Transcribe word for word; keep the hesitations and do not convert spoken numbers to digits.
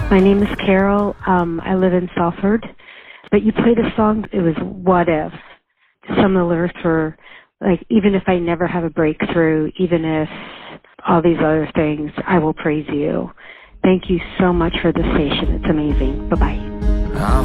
My name is Carol. Um, I live in Salford. But you played a song, it was What If. Some of the lyrics were like, even if I never have a breakthrough, even if all these other things, I will praise you. Thank you so much for the station. It's amazing. Bye-bye.